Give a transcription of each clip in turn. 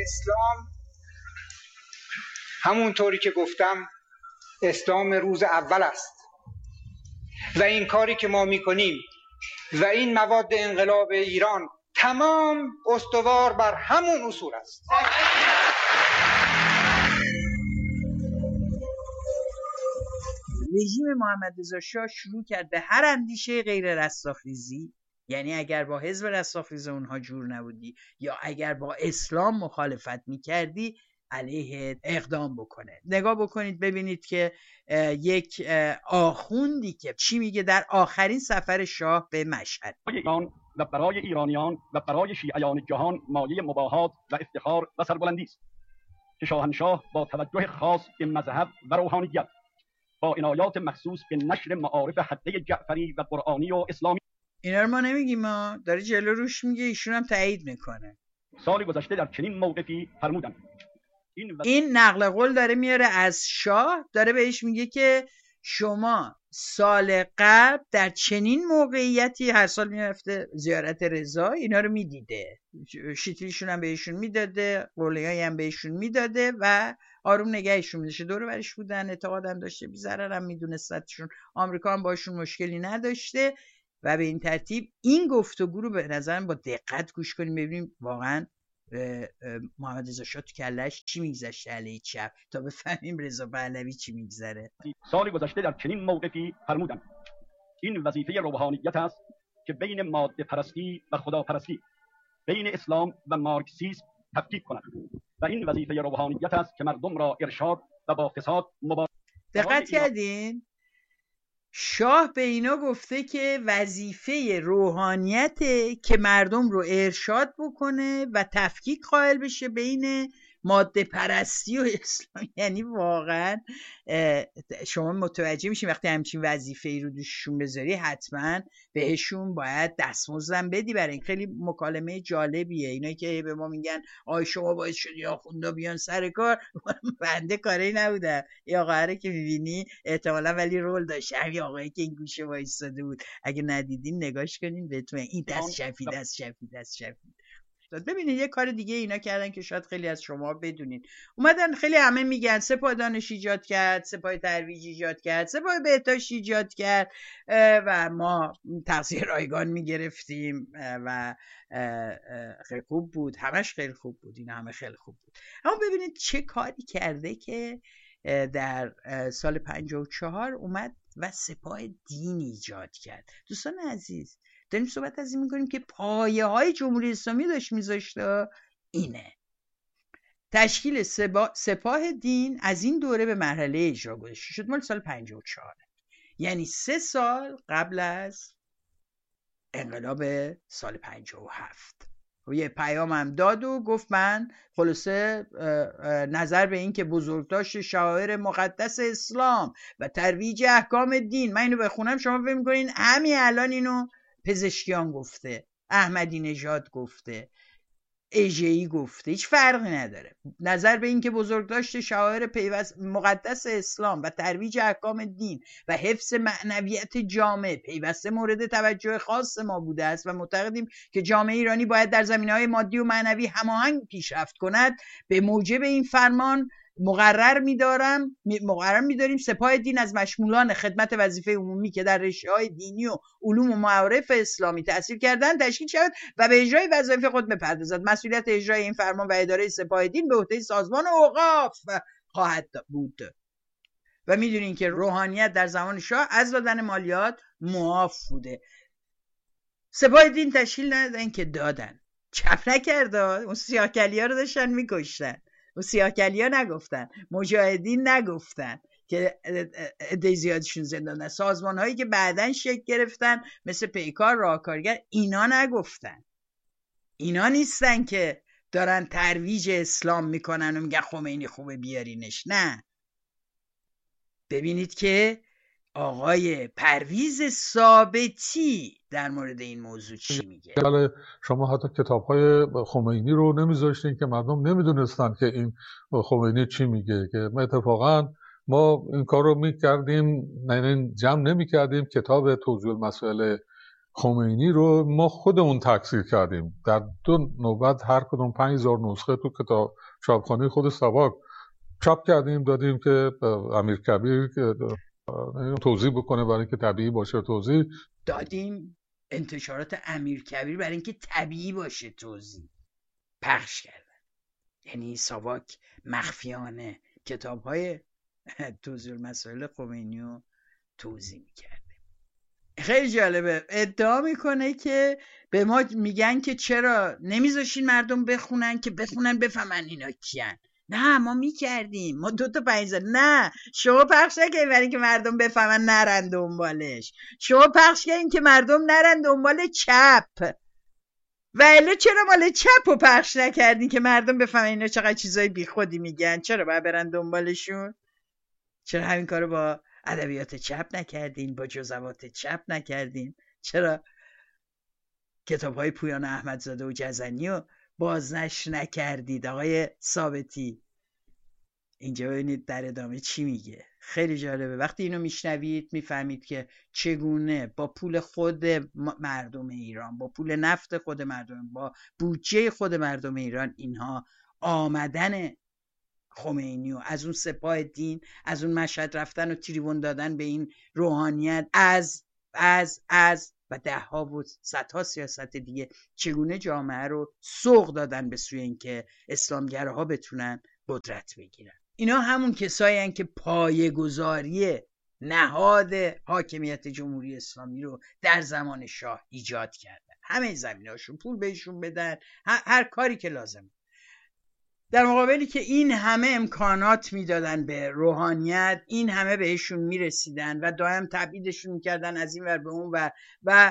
اسلام همونطوری که گفتم اسلام روز اول است و این کاری که ما میکنیم و این مواد انقلاب ایران تمام استوار بر همون اصول است. رژیم محمد رضا شاه شروع کرد به هر اندیشه غیر رستاخیزی، یعنی اگر با حزب رستاخیز اونها جور نبودی یا اگر با اسلام مخالفت میکردی علیه اقدام بکنه. نگاه بکنید ببینید که یک آخوندی که چی میگه در آخرین سفر شاه به مشهد: ایران و برای ایرانیان و برای شیعیان جهان مایه مباهات و افتخار و سربلندی است که شاهنشاه با توجه خاص به مذهب و روحانیت با عنایات مخصوص به نشر معارف حده جعفری و قرآنی و اسلامی، اینا رو ما نمیگیم، ما داره جلو روش میگه، ایشون هم تایید میکنه. سال گذشته در چنین موقفی فرمودند. این نقل قول داره میاره از شاه، داره بهش میگه که شما سال قبل در چنین موقعیتی، هر سال میرفته زیارت رضا، اینا رو میدیده، شیطریشون هم بهشون میداده، قولیایی هم بهشون میداده و آروم نگهشون میداشته. دور برش بودن، اعتقادم داشته، بی ضرر هم میدونستشون، آمریکا هم باشون مشکلی نداشته و به این ترتیب این گفتگو رو به نظرم با دقت گوش کنیم ببینیم واقعا محمد رضا شاه تو کلش چی میگذشته علیه چپ تا بفهمیم رضا پهلوی چی میگذره. سال گذشته در چنین موقفی فرمودند این وظیفه روحانیت است که بین ماده پرستی و خداپرستی، بین اسلام و مارکسیسم تفکیک کند و این وظیفه روحانیت است که مردم را ارشاد و با فساد مبارزه. دقت کردین؟ شاه به اینا گفته که وظیفه روحانیته که مردم رو ارشاد بکنه و تفکیک قائل بشه بین ماده پرستی و اسلام. یعنی واقعا شما متوجه میشین وقتی همچین وظیفه ای رو دوششون بذاری حتما بهشون باید دستمزدم بدی. برای این خیلی مکالمه جالبیه. اینایی که به ما میگن آی شما باید شدی آخوندا بیان سر کار، بنده کاری نبودم. این آقا که میبینی احتمالا ولی رول داشت، همین آقایی که این گوشه وایساده بود، اگه ندیدین نگاش کنین بهتون این دست شفید. ببینید یه کار دیگه اینا کردن که شاید خیلی از شما بدونین. اومدن خیلی همه میگن سپاه دانش ایجاد کرد، سپاه ترویج ایجاد کرد، سپاه بهداشت ایجاد کرد و ما تقصیر رایگان میگرفتیم و خیلی خوب بود، همش خیلی خوب بود، این همه خیلی خوب بود. اما ببینید چه کاری کرده که در سال 54 اومد و سپاه دین ایجاد کرد. دوستان عزیز داریم صحبت از این میکنیم که پایه های جمهوری اسلامی داشت میذاشته. اینه تشکیل سپاه دین از این دوره به مرحله اجرا گذاشته شد مال سال 54، یعنی 3 سال قبل از انقلاب سال 57. یه پیام هم داد و گفت من خلاصه نظر به این که بزرگداشت شعائر مقدس اسلام و ترویج احکام دین، من اینو بخونم شما فکر می‌کنین همین الان اینو پزشکیان گفته، احمدی نژاد گفته، اژه‌ای گفته، هیچ فرقی نداره. نظر به این که بزرگداشت شعائر مقدس اسلام و ترویج احکام دین و حفظ معنویت جامعه پیوسته مورد توجه خاص ما بوده است و معتقدیم که جامعه ایرانی باید در زمینه‌های مادی و معنوی هماهنگ پیشرفت کند، به موجب این فرمان مقرر می‌داریم سپاه دین از مشمولان خدمت وظیفه عمومی که در رشته‌های دینی و علوم و معارف اسلامی تحصیل کردن تشکیل شود و به اجرای وظایف خود بپردازد. مسئولیت اجرای این فرمان و اداره سپاه دین به عهده سازمان اوقاف خواهد بود. و میدونین که روحانیت در زمان شاه از دادن مالیات معاف بوده. سپاه دین تشکیل ندادن که دادن، چپ نکرده، اون سیاه‌کلی‌ها رو داشتن می‌کشتن. و سیاه‌کلی‌ها نگفتن، مجاهدین نگفتن که عده زیادشون زندان، سازمان هایی که بعدن شکل گرفتن مثل پیکار، راهکارگر، اینا نگفتن. اینا نیستن که دارن ترویج اسلام میکنن و میگن خمینی خوبه بیارینش. نه، ببینید که آقای پرویز ثابتی در مورد این موضوع چی میگه. شما حتی کتاب‌های خمینی رو نمیذاشتین که مردم نمیدونستن که این خمینی چی میگه، که اتفاقا ما این کار رو میکردیم، یعنی جمع نمیکردیم کتاب توضیح المسائل خمینی رو ما خودمون تکثیر کردیم. در 2 نوبت هر کدوم 5000 نسخه تو کتاب چاپخانه خود ساواک چاپ کردیم، دادیم که امیرکبیر توضیح بکنه برای اینکه طبیعی باشه توضیح دادیم. انتشارات امیرکبیر برای اینکه طبیعی باشه توضیح پخش کردن. یعنی ساواک مخفیانه کتاب‌های توضیح المسائل خمینی رو توضیح میکرده. خیلی جالبه. ادعا میکنه که به ما میگن که چرا نمیذاشین مردم بخونن که بخونن بفهمن اینا کیان. نه ما میکردیم، ما 2 تا 5 نه شما پخش نکنین برای که مردم بفهمن نرن دنبالش، شما پخش کنین که مردم نرن دنبال چپ. ولی چرا مال چپ رو پخش نکردین که مردم بفهمن اینا چقدر چیزای بی خودی میگن؟ چرا باید برن دنبالشون؟ چرا همین کارو با ادبیات چپ نکردین، با جزوات چپ نکردین؟ چرا کتاب‌های پویان احمدزاده و جزنی رو بازنشر نکردید؟ آقای ثابتی اینجا ببینید در ادامه چی میگه. خیلی جالبه. وقتی اینو میشنوید میفهمید که چگونه با پول خود مردم ایران، با پول نفت خود مردم، با بودجه خود مردم ایران اینها آمدن خمینی و از اون سپاه دین، از اون مشهد رفتن و تریبون دادن به این روحانیت، از و 10 و 100 سیاست دیگه، چگونه جامعه رو سوق دادن به سوی اینکه اسلامگراها بتونن قدرت بگیرن. اینا همون کسایی هستن که پایه‌گذاری نهاد حاکمیت جمهوری اسلامی رو در زمان شاه ایجاد کردن. همه زمینه‌هاشون پول بهشون بدن، هر کاری که لازم، در مقابلی که این همه امکانات میدادن به روحانیت، این همه بهشون میرسیدن و دائم تبعیدشون میکردن از این ور به اون ور و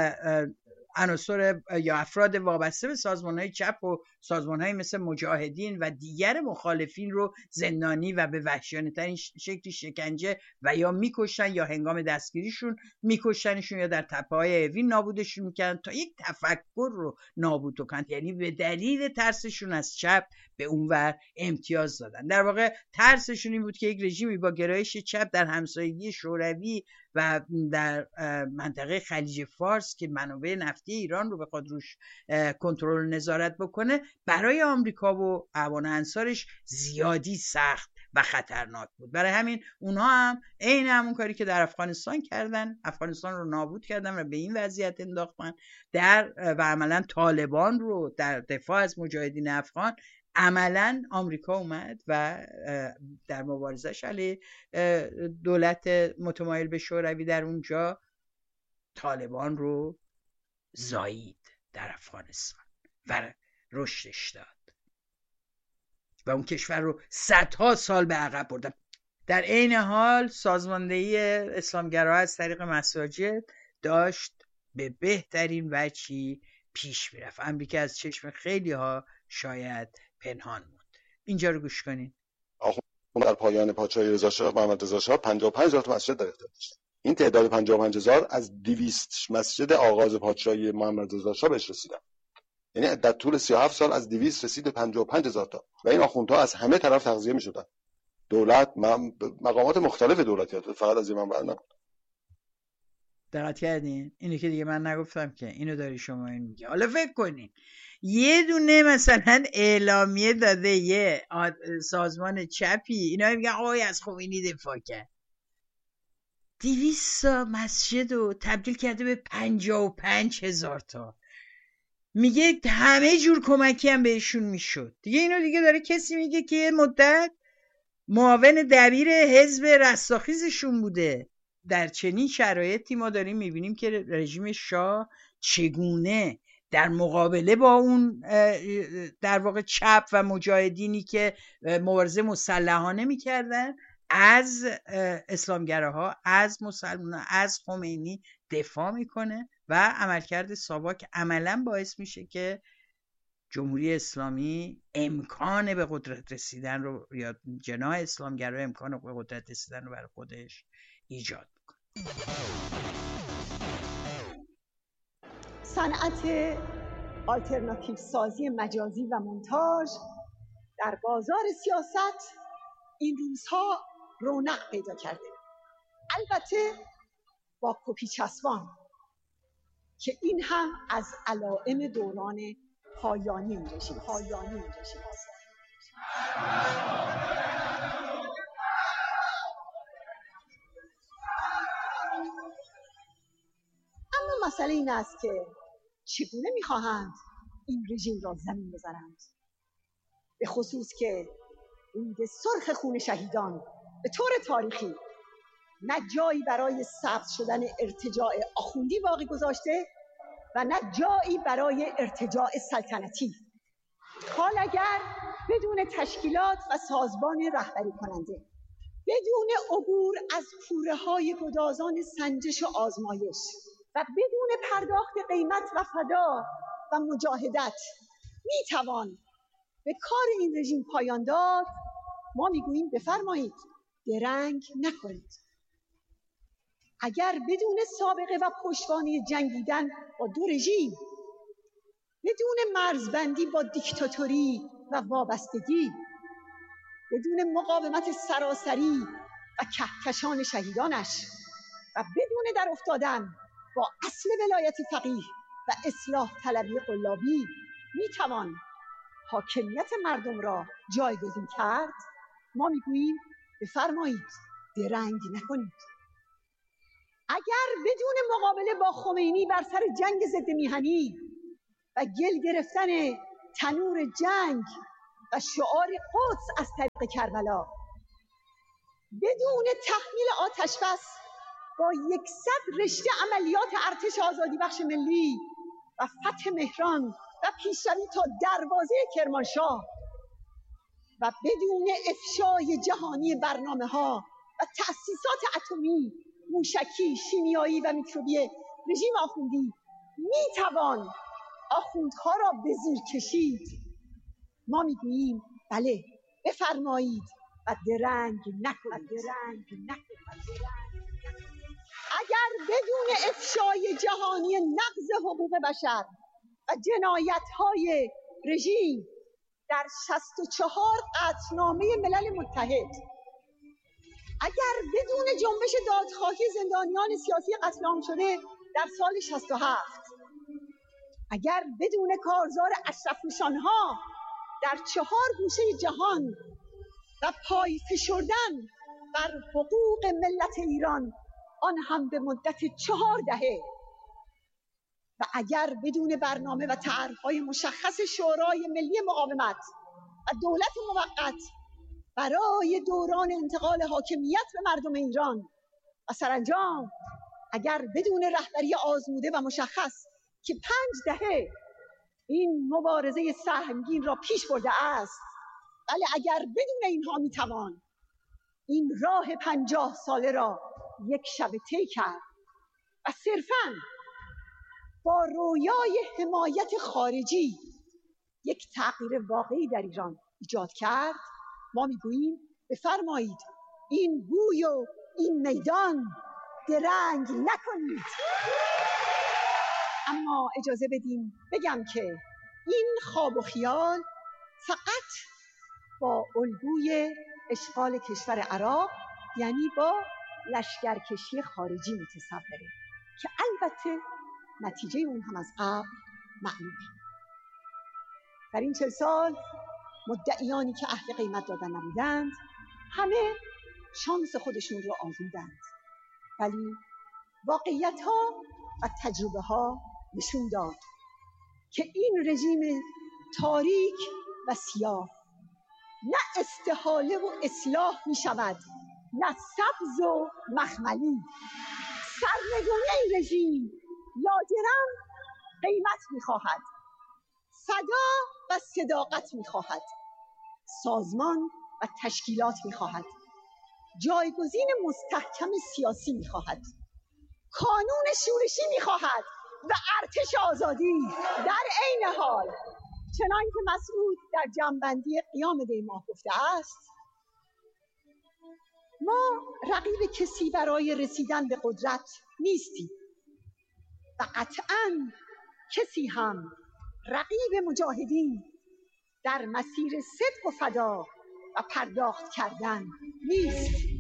عناصر یا افراد وابسته به سازمان‌های چپ و سازمان‌های مثل مجاهدین و دیگر مخالفین رو زندانی و به وحشیانه‌ترین شکلی شکنجه و یا میکشتن یا هنگام دستگیریشون میکشتنشون یا در تپه‌های اوین نابودشون میکردن تا یک تفکر رو نابود کنند. یعنی به دلیل ترسشون از چپ به اونور امتیاز دادن. در واقع ترسشون این بود که یک رژیمی با گرایش چپ در همسایگی شوروی و در منطقه خلیج فارس که منابع نفتی ایران رو بخواد روش کنترل نظارت بکنه، برای آمریکا و اعوان انصارش زیادی سخت و خطرناک بود. برای همین اونها هم عین همون کاری که در افغانستان کردن، افغانستان رو نابود کردن و به این وضعیت انداختن و عملا طالبان رو در دفاع از مجاهدین افغان، عملا آمریکا اومد و در مبارزش علیه دولت متمایل به شوروی در اونجا طالبان رو زایید در افغانستان و رشدش داد و اون کشور رو 100 سال به عقب بردن. در عین حال سازماندهی اسلامگراها از طریق مساجد داشت به بهترین وجهی پیش میرفت. امریکا از چشم خیلی ها شاید پنهان بود. اینجا رو گوش کنین. در پایان پادشاهی رضا شاه، محمد رضا شاه 55,000 تا مسجد در اختیار داشت. این تعداد 55,000 از 200 مسجد آغاز پادشاهی محمد رضا شاه بهش رسیدن. یعنی در طول 37 سال از 200 رسید به 55,000 تا و این آخوندها از همه طرف تغذیه می‌شدن. دولت، مقامات مختلف دولتی، فقط از این منبع نبود. دقت کردین؟ اینی که دیگه من نگفتم که اینو داری شما این میگه. حالا فکر کنین یه دونه مثلا اعلامیه داده یه سازمان چپی، اینا میگن آقای از خمینی دفاع کرد، 200 مسجد رو تبدیل کرده به 55,000 تا. میگه همه جور کمکی هم بهشون میشد. دیگه اینو دیگه داره کسی میگه که یه مدت معاون دبیر حزب رستاخیزشون بوده. در چنین شرایطی ما داریم میبینیم که رژیم شاه چگونه در مقابله با اون در واقع چپ و مجاهدینی که مبارزه مسلحانه میکردن از اسلامگراها، از مسلمانان، از خمینی دفاع میکنه و عملکرد ساواک عملا باعث میشه که جمهوری اسلامی امکان به قدرت رسیدن رو، یا جناح اسلامگرا امکان به قدرت رسیدن رو برای خودش ایجاد میکنه. صنعت آلترناتیو سازی مجازی و مونتاژ در بازار سیاست این روزها رونق پیدا کرده، البته با کپی چسبان. که این هم از علائم دوران پایانی این رژیم. اما مسئله این است که چگونه می‌خواهند این رژیم را زمین بزنند، به خصوص که رود سرخ خون شهیدان به طور تاریخی نه جایی برای ثبت شدن ارتجاع آخوندی باقی گذاشته و نه جایی برای ارتجاع سلطنتی. حال اگر بدون تشکیلات و سازمان رهبری کننده، بدون عبور از پوره‌های گدازان سنجش و آزمایش و بدون پرداخت قیمت و فدا و مجاهدت میتوان به کار این رژیم پایان داد، ما میگوییم بفرمایید درنگ نکنید. اگر بدون سابقه و پشتوانه جنگیدن با دو رژیم، بدون مرزبندی با دیکتاتوری و وابستگی، بدون مقاومت سراسری و کهکشان شهیدانش و بدون در افتادن با اصل ولایت فقیه و اصلاح طلبی قلابی میتوان حاکمیت مردم را جایگزین کرد، ما میگوییم بفرمایید درنگ نکنید. اگر بدون مقابله با خمینی بر سر جنگ ضد میهنی و گل گرفتن تنور جنگ و شعار قدس از طریق کربلا، بدون تحمیل آتش بس با 100 رشته عملیات ارتش آزادی بخش ملی و فتح مهران و پیشروی تا دروازه کرمانشاه و بدون افشای جهانی برنامه‌ها و تأسیسات اتمی، موشکی، شیمیایی و میکروبی رژیم آخوندی میتوان آخوندها را به زیر کشید، ما میگوییم بله بفرمایید و درنگ نکنید. اگر بدون افشای جهانی نقض حقوق بشر و جنایت‌های رژیم در 64 قطعنامه ملل متحد، اگر بدون جنبش دادخواهی زندانیان سیاسی قتل عام شده در سال 67، اگر بدون کارزار اشرف نشان‌ها در 4 گوشه جهان و پای فشردن بر حقوق ملت ایران، آن هم به مدت 4 دهه، و اگر بدون برنامه و طرح‌های مشخص شورای ملی مقاومت و دولت موقت برای دوران انتقال حاکمیت به مردم ایران، و سرانجام اگر بدون رهبری آزموده و مشخص که 5 دهه این مبارزه سهمگین را پیش برده است، ولی اگر بدون اینها میتوان این راه 50 ساله را یک شب طی کرد و صرفاً با رویای حمایت خارجی یک تغییر واقعی در ایران ایجاد کرد، ما میگوییم بفرمایید این گوی و این میدان درنگ نکنید. اما اجازه بدیم بگم که این خواب و خیال فقط با الگوی اشغال کشور عراق، یعنی با لشکرکشی خارجی متصوره که البته نتیجه اون هم از قبل معلومه. در این 40 سال مدعیانی که اهل قیمت دادن نبودند همه شانس خودشون رو آزمودند، ولی واقعیت ها و تجربه ها نشون داد که این رژیم تاریک و سیاه نه استحاله و اصلاح می شود، نه سبز و مخملی. سرنگونی این رژیم لاجرم قیمت می خواهد، فدا و صداقت می خواهد، سازمان و تشکیلات می خواهد، جایگزین مستحکم سیاسی می خواهد، کانون شورشی می خواهد و ارتش آزادی. در عین حال چنان که مسعود در جمع‌بندی قیام دی ماه گفته است، ما رقیب کسی برای رسیدن به قدرت نیستیم و قطعاً کسی هم رقیب مجاهدین در مسیر صدق و فدا و پرداخت کردن نیست.